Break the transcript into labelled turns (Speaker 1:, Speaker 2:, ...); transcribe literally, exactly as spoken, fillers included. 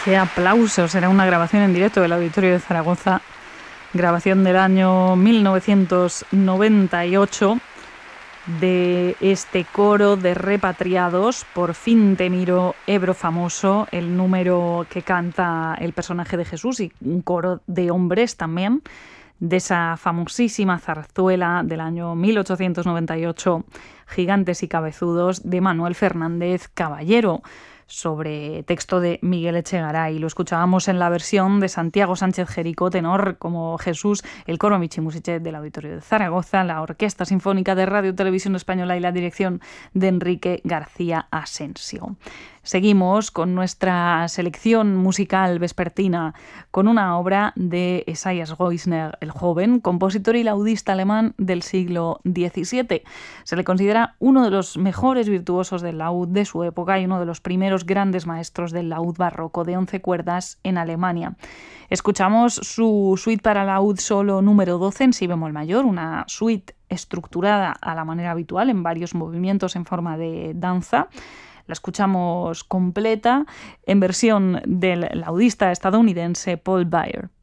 Speaker 1: Qué aplausos, era una grabación en directo del Auditorio de Zaragoza, grabación del año mil novecientos noventa y ocho de este coro de repatriados, Por fin te miro, Ebro famoso, el número que canta el personaje de Jesús y un coro de hombres también, de esa famosísima zarzuela del año mil ochocientos noventa y ocho, Gigantes y cabezudos, de Manuel Fernández Caballero, sobre texto de Miguel Echegaray. Lo escuchábamos en la versión de Santiago Sánchez Jericó, tenor como Jesús, el coro Michimusichet del Auditorio de Zaragoza, la Orquesta Sinfónica de Radio Televisión Española y la dirección de Enrique García Asensio. Seguimos con nuestra selección musical vespertina con una obra de Esaias Goisner, el joven, compositor y laudista alemán del siglo diecisiete. Se le considera uno de los mejores virtuosos del laúd de su época y uno de los primeros grandes maestros del laúd barroco de once cuerdas en Alemania. Escuchamos su suite para laúd solo número doce en si bemol mayor, una suite estructurada a la manera habitual en varios movimientos en forma de danza. La escuchamos completa en versión del laudista estadounidense Paul Bayer.